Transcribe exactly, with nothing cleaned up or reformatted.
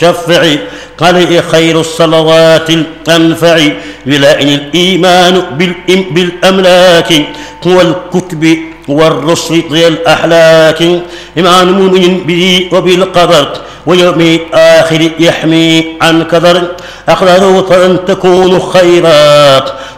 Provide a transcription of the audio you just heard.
شفعي قال خير الصلوات الأنفع ولائن الإيمان بالأملاك والكتب والرسل والأحلاك إيمان مؤمن به وبالقدر ويوم الآخر يحمي عن كدر أقدر أن تكون خيرات